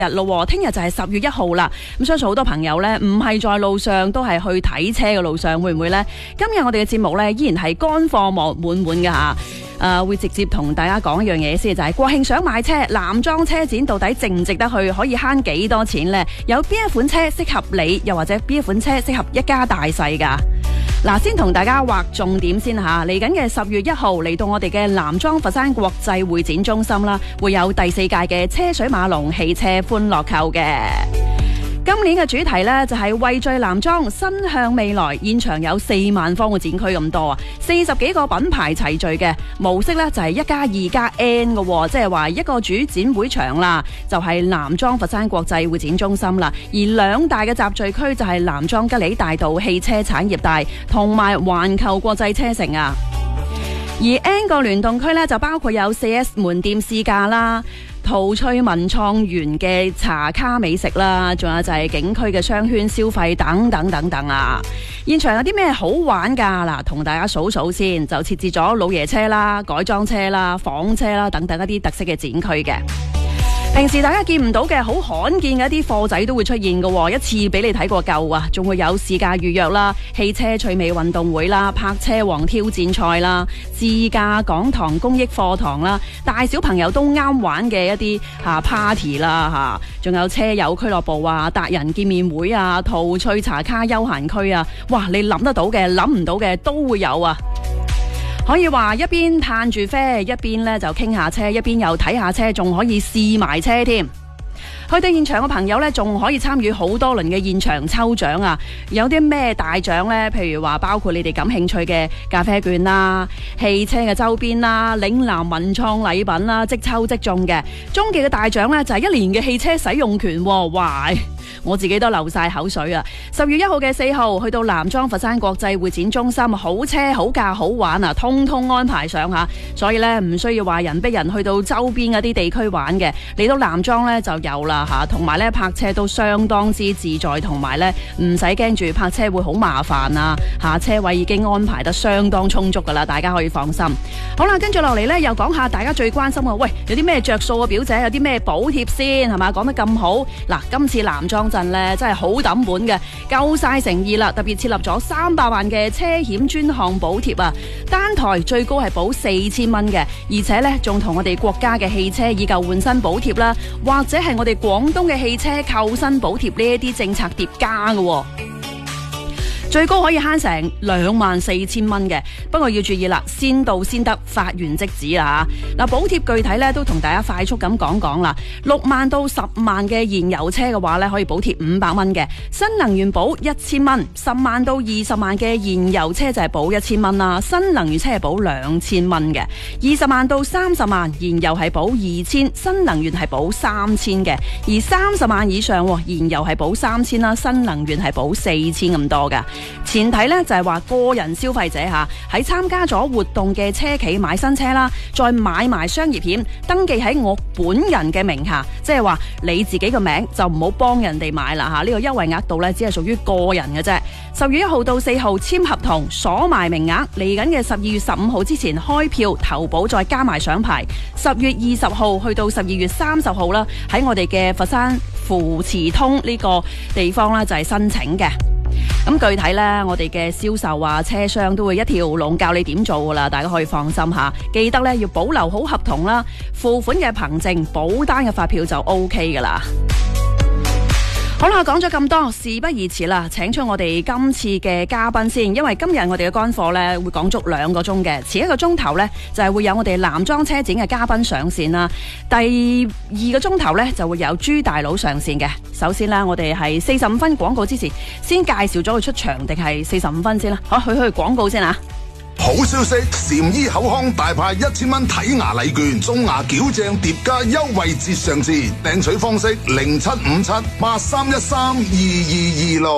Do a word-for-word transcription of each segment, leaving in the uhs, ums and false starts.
日咯，聽日就係十月一號啦。咁相信好多朋友呢，唔係在路上，都係去睇車嘅路上，會唔會呢？今日我哋嘅節目呢，依然係乾貨滿滿滿嘅吓。誒、呃，會直接同大家講一樣嘢先，就係、是、國慶想買車，男裝車展到底值唔值得去？可以慳幾多錢呢？有邊一款車適合你？又或者邊一款車適合一家大細噶？嗱，先同大家劃重點先吓，嚟緊嘅十月一號嚟到我哋嘅南莊佛山國際會展中心啦，會有第四屆嘅車水馬龍汽車歡樂購嘅。今年嘅主題呢，就係匯聚南莊，伸向未來。現場有四萬方嘅展區咁多啊，四十幾個品牌齊聚嘅模式呢，就係一加二加 N 嘅，即係話一個主展會場啦，就係南莊佛山國際會展中心啦。而兩大嘅集聚區就係南莊吉利大道汽車產業帶同埋環球國際車城啊。而 N 個聯動區呢，就包括有 四 S 門店試駕啦，陶翠文創園嘅茶卡美食啦，仲有就係景區嘅商圈消費等等等等啊！現場有啲咩好玩噶？嗱，同大家數數先，就設置咗老爺車啦、改裝車啦、房車啦等等一啲特色嘅展區嘅。平時大家見唔到嘅好罕見嘅一啲貨仔都會出現嘅，一次俾你睇過夠啊！仲會有試駕預約啦、汽車趣味運動會啦、泊車王挑戰賽啦、自駕講堂公益課堂啦，大小朋友都啱玩嘅一啲吓 party 啦吓，仲有車友俱樂部啊、達人見面會啊、陶翠茶卡休閒區啊，哇！你諗得到嘅、諗唔到嘅都會有啊！可以話一邊嘆住啡，一邊咧就傾下車，一邊又睇下車，仲可以試埋車添。去到現場嘅朋友咧，仲可以參與好多輪嘅現場抽獎啊！有啲咩大獎呢？譬如話包括你哋感興趣嘅咖啡券啦、汽車嘅周邊啦、嶺南文創禮品啦，即抽即中嘅。終極嘅大獎呢，就係一年嘅汽車使用權，哇！我自己都流晒口水啊！十月一號嘅四號去到南莊佛山國際會展中心，好車好價好玩啊，通通安排上下，所以咧唔需要話人逼人去到周邊嗰啲地區玩嘅，嚟到南莊咧就有啦吓，同埋咧泊車都相當之自在，同埋咧唔使驚住泊車會好麻煩啊吓，車位已經安排得相當充足噶啦，大家可以放心。好啦，跟住落嚟咧又講下大家最關心嘅，喂，有啲咩着數啊表姐，有啲咩補貼先係嘛？講得咁好，嗱，今次南莊鎮咧真係好抌本嘅，夠晒誠意啦！特別設立咗三百萬嘅車險專項補貼啊，單台最高係補四千蚊嘅，而且咧仲同我哋國家嘅汽車以舊換新補貼啦，或者係我哋廣東嘅汽車購新補貼呢一啲政策疊加嘅。最高可以慳成兩萬四千蚊嘅，不過要注意啦，先到先得，發完即止啦吓。嗱，補貼具體咧都同大家快速咁講講啦。六萬到十萬嘅燃油車嘅話咧，可以補貼五百蚊嘅，新能源補一千蚊。十萬到二十萬嘅燃油車就係補一千蚊啦，新能源車係補兩千蚊嘅。二十萬到三十萬燃油係補二千，新能源係補三千嘅。而三十萬以上燃油係補三千啦，新能源係補四千咁多噶。前提咧就係話個人消費者吓喺參加咗活動嘅車企買新車啦，再買埋商業險，登記喺我本人嘅名下，即係話你自己個名就唔好幫人哋買啦吓。呢個優惠額度咧只係屬於個人嘅啫。十月一號到四號簽合同，鎖埋名額，嚟緊嘅十二月十五號之前開票投保，再加埋上牌。十月二十號去到十二月三十號啦，喺我哋嘅佛山扶持通呢個地方啦，就係申請嘅。咁具體呢，我哋嘅銷售啊、車商都會一條龍教你點做噶啦，大家可以放心吓。記得呢要保留好合同啦，付款嘅憑證、保單嘅發票就 O K 噶啦。好啦，講咗咁多，事不宜遲啦，請出我哋今次嘅嘉賓先，因為今日我哋嘅乾貨呢會講足兩個鐘嘅，遲一個鐘頭呢就係、是、會有我哋南莊車展嘅嘉賓上線啦，第二個鐘頭呢就會有朱大佬上線嘅。首先呢，我哋係四十五分廣告之前，先介紹咗佢出場定係四十五分先啦。好，去去廣告先啊！ 好消息，禪醫口腔大派一千蚊睇牙禮券，中牙矯正疊加優惠節上市，訂取方式零七五七八三一三二二二六。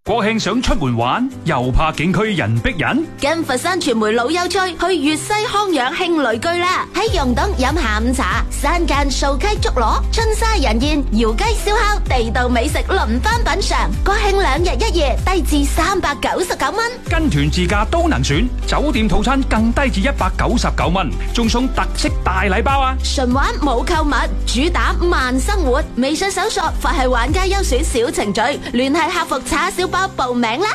國慶想出門玩，又怕景區人逼人。 跟佛山傳媒老友趣去粵西康養慶旅居啦，喺溶洞飲下午茶，山間掃溪竹螺，春沙人宴，窯雞燒烤，地道美食輪番品嘗。國慶兩日一夜，低至三百九十九蚊。 跟團自駕都能選，酒店套餐更低至一百九十九蚊，仲送特色大禮包啊！ 純玩冇購物，主打慢生活。微信搜索佛系玩家優選小程序，聯繫客服查小包報名啦！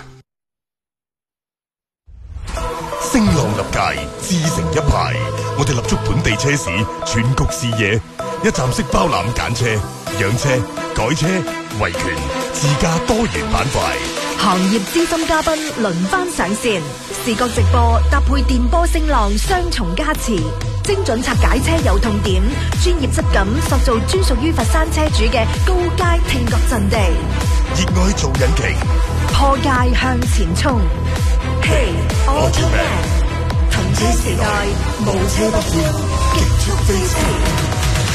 聲浪立界，自成一派。我哋立足本地車市，全局視野，一站式包攬揀車、養車、改車、維權、自駕多元板塊。 行業資深嘉賓輪番上線，視覺直播搭配電波聲浪雙重加持，精準拆解車有痛點，專業質感塑造專屬於佛山車主嘅高階聽覺陣地。 熱愛做引擎， 破界向前衝。Hey Automan， 同車時代，無車不歡，極速飛馳。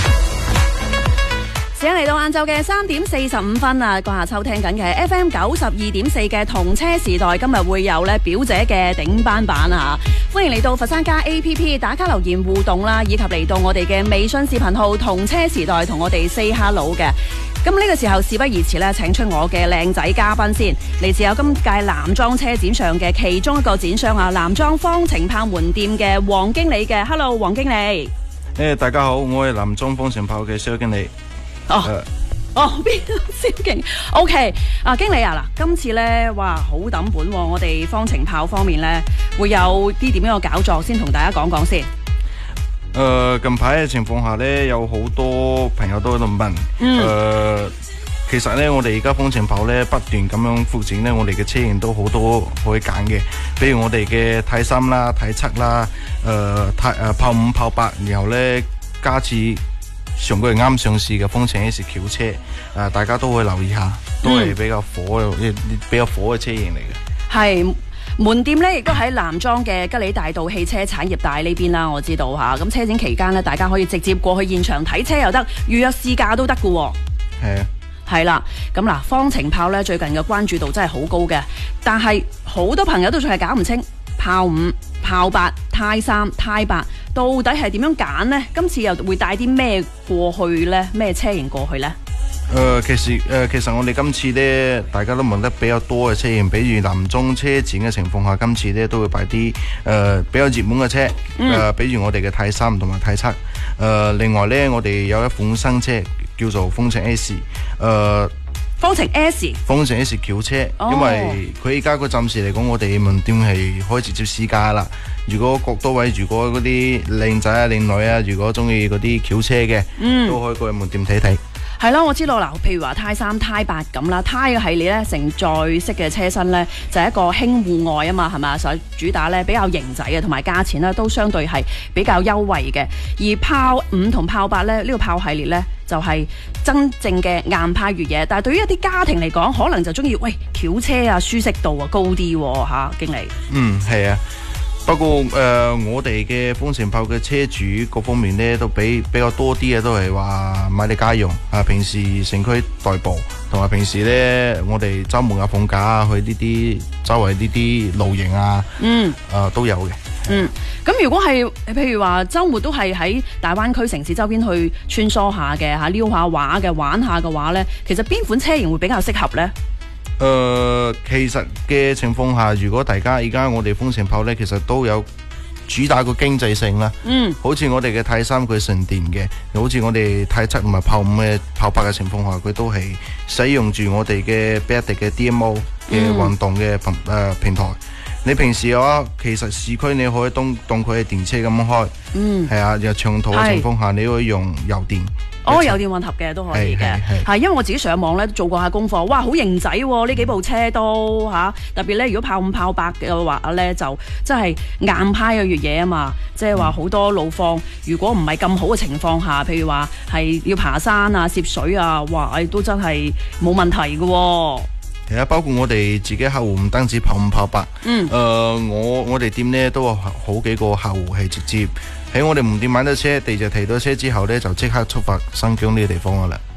時間嚟到晏晝嘅三點四十五分啊！閣下收聽緊嘅係 F M 九十二點四嘅同車時代，今日會有咧表姐嘅頂班版啊！歡迎嚟到佛山加 A P P 打卡留言互動啦，以及嚟到我哋嘅微信視頻號同車時代同我哋 say hello 嘅。咁呢個時候事不宜遲咧，請出我嘅靚仔嘉賓先，嚟自有今屆男裝車展上嘅其中一個展商啊，男裝方程炮門店嘅黃經理嘅。Hello， 黃經理。 誒，大家好，我係男裝方程炮嘅蕭經理。 哦，哦，邊蕭經 ？O.K. 啊，經理啊，嗱，今次咧，哇，好抌本喎！我哋方程炮方面咧，會有啲點樣嘅搞作，先同大家講講先。 誒、呃，近排嘅情況下咧，有好多朋友都喺度問，誒、 嗯呃，其實咧，我哋而家方程炮咧不斷咁樣發展咧，我哋嘅車型都好多可以揀嘅，比如我哋嘅太三啦、太七啦，誒、呃，太誒炮五、炮八，然後咧加次。上個月啱上市嘅風程 S 轎車，誒、呃，大家都會留意下，都係比較火嘅、嗯、比較火嘅車型嚟嘅。係門店咧，亦都喺南莊嘅吉利大道汽車產業帶呢邊啦。我知道吓，咁車展期間咧，大家可以直接過去現場睇車又得，預約試駕都得㗎。 係啊， 係啦。咁嗱，方程炮咧最近嘅關注度真係好高嘅，但係好多朋友都仲係搞唔清炮五、炮八、太三、太八到底係點樣揀呢？今次又會帶啲咩過去呢？咩車型過去呢？ 誒、呃，其實誒、呃，其實我哋今次咧，大家都問得比較多嘅車型，比如男裝車展嘅情況下，今次咧都會擺啲誒比較熱門嘅車，誒、 嗯呃，比如我哋嘅太三同埋太七。誒、呃，另外咧，我哋有一款新車叫做風程 S， 誒、呃。 方程 S， 方程 S 轎車， 哦、 因為佢而家個暫時嚟講，我哋門店係可以直接試駕啦。如果各多位，如果嗰啲靚仔啊、靚女啊，如果中意嗰啲轎車嘅，嗯，都可以過去門店睇睇。 係啦，我知道嗱，譬如話胎三、胎八咁啦，胎嘅系列咧，承載式嘅車身咧，就係、是、一個輕戶外啊嘛，係嘛，所以主打咧比較型仔嘅，同埋價錢咧都相對係比較優惠嘅。而炮五同炮八咧，呢、這個炮系列咧就係、是、真正嘅硬派越野，但係對於一啲家庭嚟講，可能就中意喂轎車啊，舒適度啊高啲吓、啊，經理。 嗯，係啊。不過誒、呃，我哋嘅風程炮嘅車主各方面咧，都比比較多啲嘅，都係話買嚟家用啊。平時城區代步，同埋平時咧，我哋周末啊放假啊，去呢啲周圍呢啲露營啊，嗯，啊、呃、都有嘅。 嗯，咁如果係譬如話周末都係喺大灣區城市周邊去穿梭下嘅吓，溜下畫嘅玩下嘅話咧，其實邊款車型會比較適合咧？ 誒、呃，其實嘅情況下，如果大家而家我哋風程炮咧，其實都有主打個經濟性啦。嗯，好似我哋嘅太三佢純電嘅，好似我哋太七同埋炮五嘅炮八嘅情況下，佢都係使用住我哋嘅比亞迪嘅 D M O 嘅運動嘅平誒平台。你平時嘅話，其實市區你可以當當佢係電車咁樣開。嗯，係啊，又長途嘅情況下，你可以用油電。 哦，油電混合嘅都可以嘅，係因為我自己上網咧做過下功課，哇，好型仔喎！呢幾部車都吓、啊，特別咧如果炮五炮八嘅話咧，就真係硬派嘅越野啊嘛，即係話好多路況，如果唔係咁好嘅情況下，譬如話係要爬山啊、涉水啊，哇，都真係冇問題嘅、哦。 係啊，包括我哋自己客戶唔單止炮五炮八，嗯，誒、呃，我我哋店咧都有好幾個客戶係直接喺我哋門店買咗車，地就提到車之後咧，就即刻出發新疆呢個地方噶啦。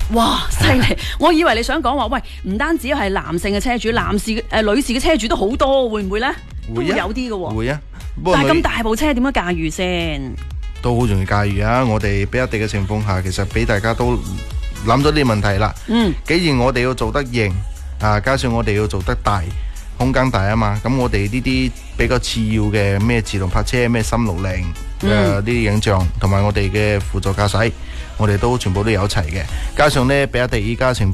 哇，犀利！我以為你想講話，喂，唔單止係男性嘅車主，男士誒、呃、女士嘅車主都好多，會唔會咧？ 會啊， 都會有啲嘅喎。 會啊，不過但係女咁大部車點樣駕馭先？ 都好容易駕馭啊！我哋比亞迪嘅情況下，其實俾大家都諗咗啲問題啦。 嗯， 既然我哋要做得型啊，加上我哋要做得大，空間大啊嘛，咁我哋呢啲比較次要嘅咩自動泊車、咩心路令誒呢啲影像，同埋我哋嘅輔助駕駛，我哋都全部都有齊嘅。加上呢，比亞迪依家情